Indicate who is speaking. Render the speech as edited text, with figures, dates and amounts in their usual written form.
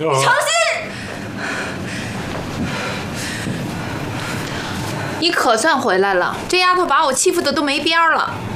Speaker 1: 程心，你可算回来了！这丫头把我欺负的都没边儿了。